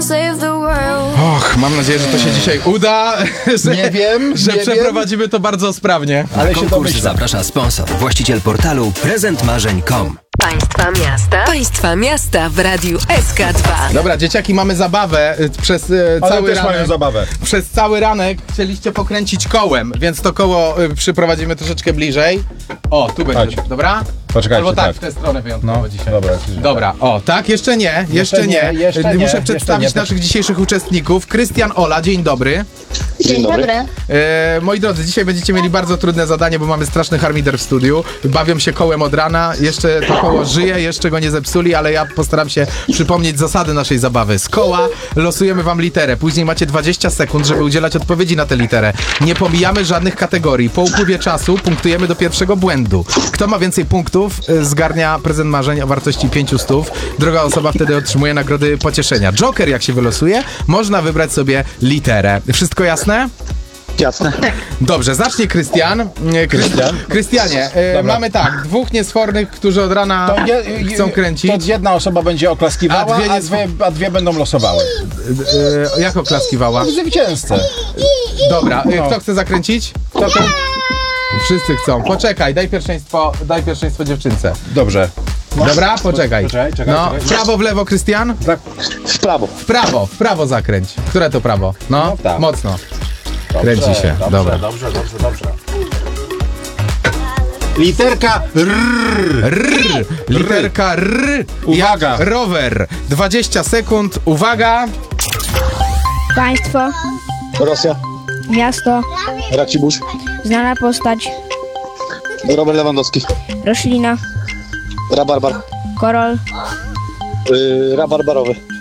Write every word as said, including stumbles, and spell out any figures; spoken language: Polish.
Och, mam nadzieję, że to się dzisiaj uda. Że, Nie wiem, że nie przeprowadzimy wiem. to bardzo sprawnie. Ale się Konkurs domyślam. zaprasza sponsor, właściciel portalu prezent marzeń kropka com. Państwa miasta. Państwa miasta w Radiu S K dwa. Dobra, dzieciaki, mamy zabawę y, przez y, Ale cały też ranek. mają zabawę. Przez cały ranek chcieliście pokręcić kołem, więc to koło y, przyprowadzimy troszeczkę bliżej. O, tu będzie, Chodź. dobra? Poczekajcie, Albo tak, tak. w tę stronę wyjątkowo No, dzisiaj. dobra. Dobra, o, tak, jeszcze nie, jeszcze, Jeszcze nie. nie, jeszcze Y, nie, Muszę jeszcze przedstawić nie. naszych dzisiejszych uczestników. Krystian, Ola, dzień dobry. Dzień dobry. E, moi drodzy, dzisiaj będziecie mieli bardzo trudne zadanie, bo mamy straszny harmider w studiu. Bawią się kołem od rana, jeszcze to koło żyje, jeszcze go nie zepsuli, ale ja postaram się przypomnieć zasady naszej zabawy. Z koła losujemy wam literę, później macie dwadzieścia sekund, żeby udzielać odpowiedzi na tę literę. Nie pomijamy żadnych kategorii. Po upływie czasu punktujemy do pierwszego błędu. Kto ma więcej punktów, e, zgarnia prezent marzeń o wartości pięciuset stów. Druga osoba wtedy otrzymuje nagrody pocieszenia. Joker, jak się wylosuje, można wybrać sobie literę. Wszystko jasne? Jasne. Dobrze, zacznie Krystian. Krystian? Krystianie, e, Dobra. mamy tak, dwóch niesfornych, którzy od rana To je, chcą kręcić. To jedna osoba będzie oklaskiwała, A a dwie dwie, nie- a dwie będą losowały. E, jak oklaskiwała? Zwycięzcę. Dobra, e, No. kto chce zakręcić? Kto ten? Wszyscy chcą. Poczekaj, daj pierwszeństwo, daj pierwszeństwo dziewczynce. Dobrze. Dobra, poczekaj. Poczekaj, czekaj, No, czekaj. w prawo, w lewo, Krystian? Tak. W prawo. W prawo, w prawo zakręć. Które to prawo? No, No tak. mocno. Kręci się, dobrze, dobra. Dobrze, dobrze, dobrze. Literka R. R, literka R. Uwaga. Jak rower. dwadzieścia sekund, uwaga. Państwo, Rosja. miasto, Racibórz. znana postać, Robert Lewandowski. roślina, Rabarbar. korol, Yy, rabarbarowy.